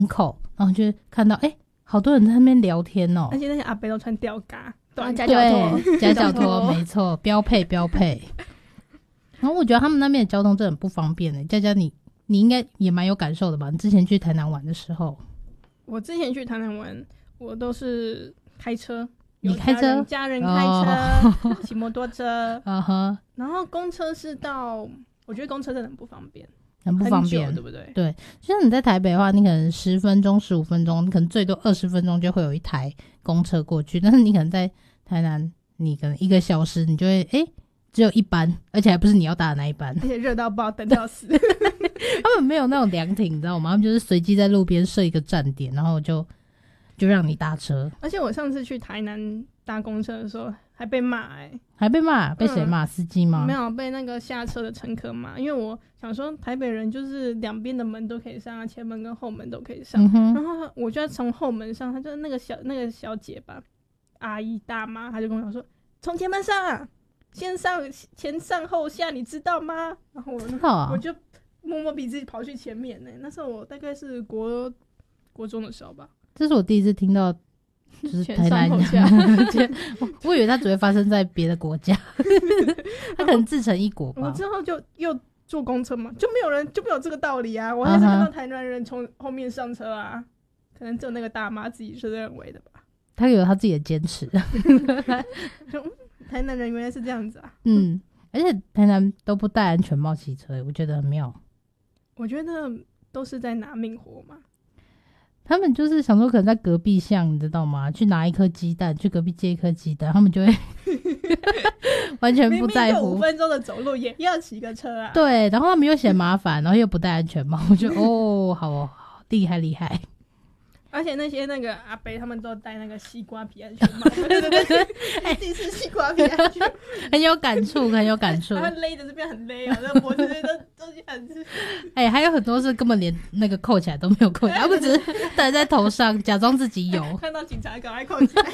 口，然后就看到好多人在那边聊天哦， 而且那些阿伯都穿吊嘎， 夹脚拖， 夹脚拖没错，标配。然后我觉得他们那边的交通真的很不方便佳佳你应该也蛮有感受的吧？你之前去台南玩的时候。 我之前去台南玩，我都是开车， 你开车， 家人开车，骑摩托车，然后公车是到，我觉得公车真的很不方便， 很不方便， 对不对？ 对，像你在台北的话，你可能10分钟、15分钟，你可能最多20分钟就会有一台公车过去，但是你可能在台南，你可能1个小时，你就会只有一班，而且还不是你要搭的那一班， 而且热到爆，等到死。 他们没有那种凉亭，你知道吗？他们就是随机在路边设一个站点，然后就让你搭车。 而且我上次去台南搭公车的时候还被骂还被骂？被谁骂？司机吗？ 没有，被那个下车的乘客骂，因为我想说台北人就是两边的门都可以上，前门跟后门都可以上，然后我就要从后门上，他就那个小姐吧，阿姨大妈，她就跟我讲说从前门上。先上前上后下，你知道吗？然后我就摸摸鼻子跑去前面呢。那时候我大概是国中的时候吧。 这是我第一次听到，就是台南我以为它只会发生在别的国家，它可能自成一国吧。 我之后就又坐公车嘛，就没有这个道理啊。我还是看到台南人从后面上车啊，可能只有那个大妈自己是认为的吧。 他有他自己的坚持。 台南人原来是这样子啊。 而且台南都不戴安全帽骑车，我觉得很妙。 我觉得都是在拿命活嘛。 他们就是想说可能在隔壁巷，你知道吗？去拿一颗鸡蛋，去隔壁借一颗鸡蛋，他们就会完全不在乎。 明明就5分钟的走路也要骑个车啊。 对，然后他们又嫌麻烦，然后又不戴安全帽，我觉得好厉害。 而且那个阿伯他们都戴那个西瓜皮安全帽，对，第一次西瓜皮安全帽， 很有感触。 他们勒的这边很勒啊，那脖子都很还有很多是根本连那个扣起来都没有扣起来，他们只是戴在头上，假装自己有。 看到警察赶快扣起来。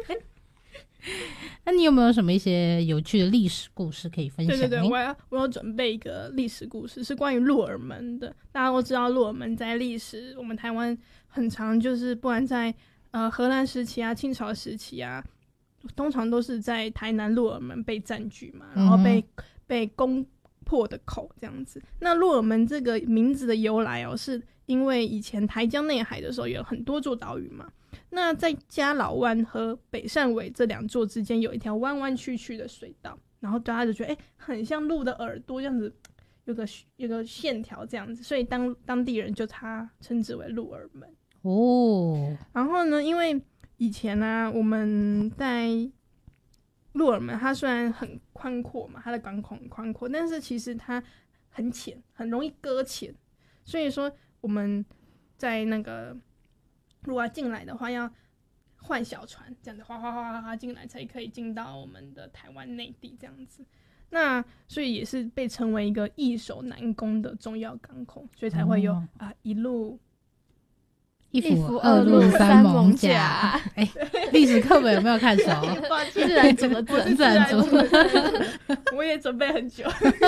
那你有没有什么一些有趣的历史故事可以分享？ 对，我有准备一个历史故事，是关于鹿耳门的。大家都知道鹿耳门在历史，我们台湾很常就是不管在荷兰时期啊、清朝时期啊，通常都是在台南鹿耳门被占据嘛，然后被攻破的口这样子。那鹿耳门这个名字的由来是因为以前台江内海的时候有很多座岛屿嘛。那在嘉老湾和北汕尾这2座之间有一条弯弯曲曲的水道，然后大家就觉得很像鹿的耳朵这样子，有个线条这样子，所以当地人就称之为鹿耳门。然后呢，因为以前啊我们在鹿耳门，它虽然很宽阔嘛，它的港口很宽阔，但是其实它很浅，很容易搁浅，所以说我们在那个如果要进来的话，要换小船，这样子哗进来，才可以进到我们的台湾内地这样子。那所以也是被称为一个易守难攻的重要港口，所以才会有一路一府二路三艋甲。历史课本有没有看熟？ 自然组的自然组。 我也准备很久。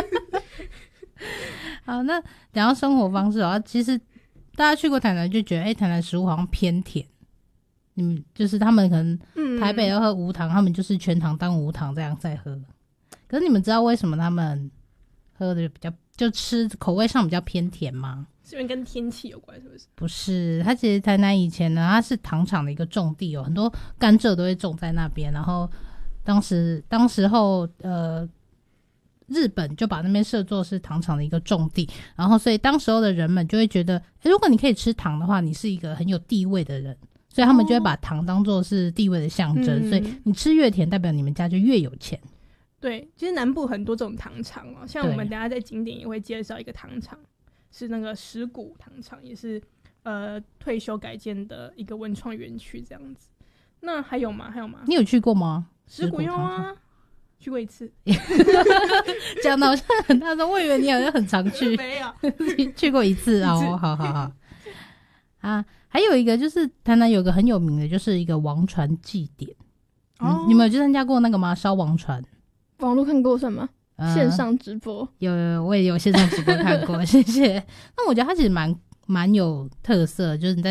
好，那讲到生活方式其实大家去过台南就觉得台南食物好像偏甜。就是他们可能台北要喝无糖，他们就是全糖当无糖这样在喝。可是你们知道为什么他们喝的比较就吃口味上比较偏甜吗？ 是因为跟天气有关是不是？ 不是，它其实台南以前呢，它是糖厂的一个种地很多甘蔗都会种在那边，然后当时候日本就把那边设作是糖厂的一个种地，然后所以当时候的人们就会觉得如果你可以吃糖的话，你是一个很有地位的人，所以他们就会把糖当作是地位的象征，所以你吃越甜代表你们家就越有钱。 对，其实南部很多这种糖厂像我们等一下在景点也会介绍一个糖厂，是那个石鼓糖厂，也是退休改建的一个文创园区这样子。那还有吗？你有去过吗？ 石鼓有啊，去过1次。 讲的好像很大声，我以为你好像很常去。 没有去过1次好还有一个就是台南有个很有名的，就是一个王船祭典。你们有去参加过那个吗？烧王船？ 网络看过什么？线上直播？ 有，我也有线上直播看过。谢谢。那我觉得它其实蛮有特色，就是你在